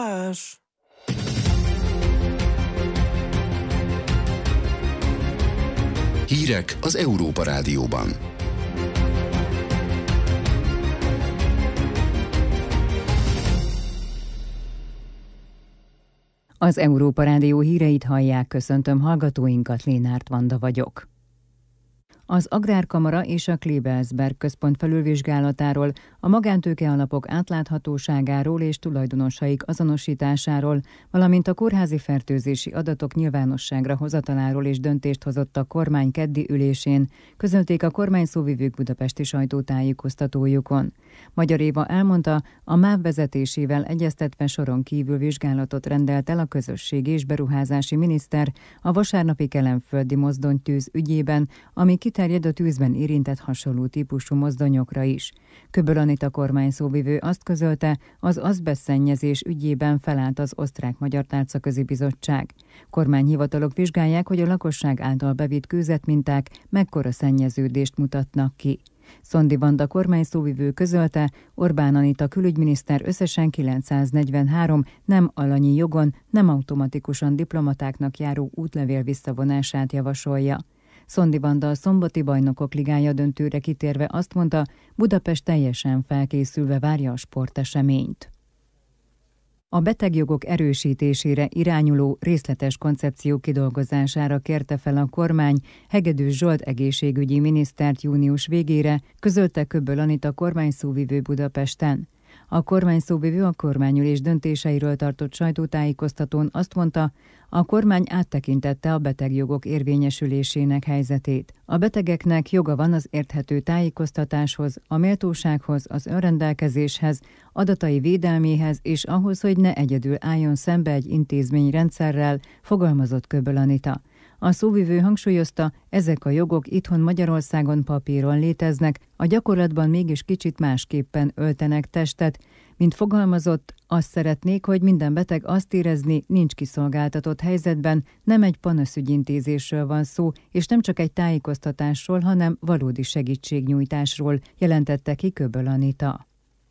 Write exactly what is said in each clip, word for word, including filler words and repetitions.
Más. Hírek az Európa Rádióban. Az Európa Rádió híreit hallják, köszöntöm hallgatóinkat, Lénárt Vanda vagyok. Az Agrárkamara és a Kleber Központ felülvizsgálatáról, a magántőkealapok átláthatóságáról és tulajdonosaik azonosításáról, valamint a kórházi fertőzési adatok nyilvánosságra hozataláról is döntést hozott a kormány keddi ülésén, közölték a kormányszóvivők budapesti sajtótájékoztatójukon. Magyar Éva elmondta, a MÁV vezetésével egyeztetve soron kívül vizsgálatot rendelt el a közösségi és beruházási miniszter a vasárnapi kelenföldi mozdonytűz ügyében, ami kiterjed a tűzben érintett hasonló típusú mozdonyokra is. Köböl Anita kormányszóvivő azt közölte, az azbesztszennyezés ügyében felállt az Osztrák-Magyar Tárcaközi Bizottság. Kormányhivatalok vizsgálják, hogy a lakosság által bevitt kőzetminták mekkora szennyeződést mutatnak ki. Szondi Vanda kormányszóvivő közölte, Orbán Anita külügyminiszter összesen kilencszáznegyvenhárom nem alanyi jogon, nem automatikusan diplomatáknak járó útlevél visszavonását javasolja. Szondi Vanda a Szombati Bajnokok Ligája döntőre kitérve azt mondta, Budapest teljesen felkészülve várja a sporteseményt. A betegjogok erősítésére irányuló részletes koncepció kidolgozására kérte fel a kormány Hegedűs Zsolt egészségügyi minisztert június végére, közölte Köböl Anita kormányszóvivő Budapesten. A kormányszóvivő a kormányülés döntéseiről tartott sajtótájékoztatón azt mondta, a kormány áttekintette a betegjogok érvényesülésének helyzetét. A betegeknek joga van az érthető tájékoztatáshoz, a méltósághoz, az önrendelkezéshez, adatai védelméhez és ahhoz, hogy ne egyedül álljon szembe egy intézményrendszerrel, fogalmazott Köböl Anita. A szóvivő hangsúlyozta, ezek a jogok itthon Magyarországon papíron léteznek, a gyakorlatban mégis kicsit másképpen öltenek testet, mint fogalmazott, azt szeretnék, hogy minden beteg azt érezni, nincs kiszolgáltatott helyzetben, nem egy panaszügyintézésről van szó, és nem csak egy tájékoztatásról, hanem valódi segítségnyújtásról, jelentette ki Köböl Anita.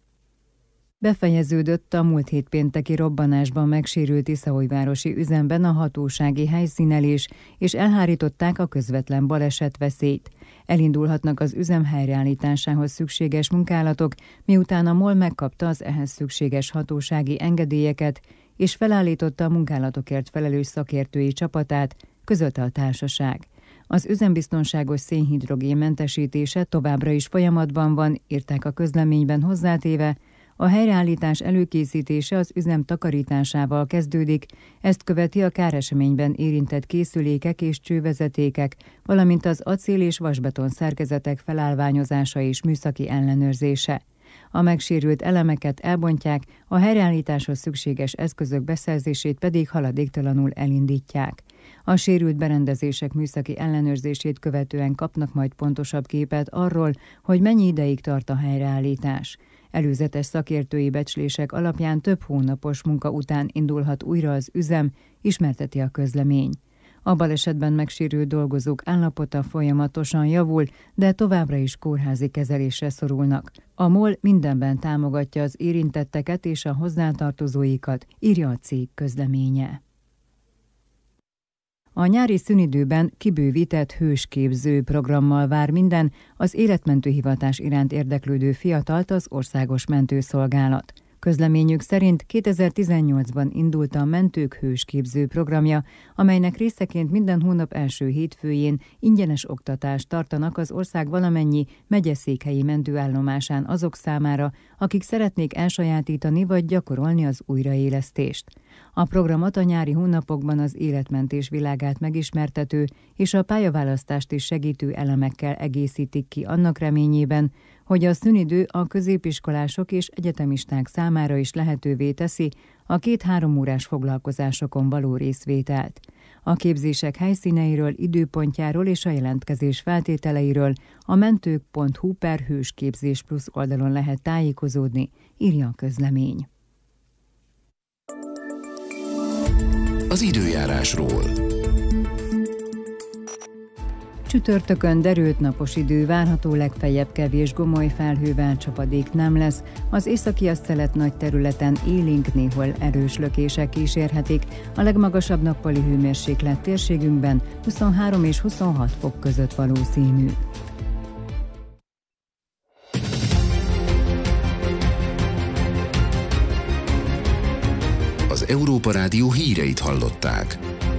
Befejeződött a múlt hét pénteki robbanásban megsérült Tiszaújvárosi üzemben a hatósági helyszínelés, és elhárították a közvetlen balesetveszélyt. Elindulhatnak az üzem helyreállításához szükséges munkálatok, miután a MOL megkapta az ehhez szükséges hatósági engedélyeket, és felállította a munkálatokért felelős szakértői csapatát, közölte a társaság. Az üzembiztonságos szénhidrogén mentesítése továbbra is folyamatban van, írták a közleményben hozzátéve, a helyreállítás előkészítése az üzem takarításával kezdődik, ezt követi a káreseményben érintett készülékek és csővezetékek, valamint az acél és vasbeton szerkezetek felállványozása és műszaki ellenőrzése. A megsérült elemeket elbontják, a helyreállításhoz szükséges eszközök beszerzését pedig haladéktalanul elindítják. A sérült berendezések műszaki ellenőrzését követően kapnak majd pontosabb képet arról, hogy mennyi ideig tart a helyreállítás. Előzetes szakértői becslések alapján több hónapos munka után indulhat újra az üzem, ismerteti a közlemény. A balesetben megsérült dolgozók állapota folyamatosan javul, de továbbra is kórházi kezelésre szorulnak. A MOL mindenben támogatja az érintetteket és a hozzátartozóikat, írja a cég közleménye. A nyári szünidőben kibővített hősképző programmal vár minden az életmentő hivatás iránt érdeklődő fiatalt az Országos Mentőszolgálat. Közleményük szerint kétezer-tizennyolcban indult a Mentők Hősképző programja, amelynek részeként minden hónap első hétfőjén ingyenes oktatást tartanak az ország valamennyi megyeszékhelyi mentőállomásán azok számára, akik szeretnék elsajátítani vagy gyakorolni az újraélesztést. A programot a nyári hónapokban az életmentés világát megismertető és a pályaválasztást is segítő elemekkel egészítik ki annak reményében, hogy a szünidő a középiskolások és egyetemisták számára is lehetővé teszi a két-három órás foglalkozásokon való részvételt. A képzések helyszíneiről, időpontjáról és a jelentkezés feltételeiről a mentők pont hu per hősképzés plusz oldalon lehet tájékozódni, írja a közlemény. Az időjárásról. Csütörtökön derült napos idő várható, legfeljebb kevés gomoly felhővel, csapadék nem lesz. Az északi szelet nagy területen élénk, néhol erős lökések kísérhetik. A legmagasabb nappali hőmérséklet térségünkben huszonhárom és huszonhat fok között valószínű. Az Európa Rádió híreit hallották.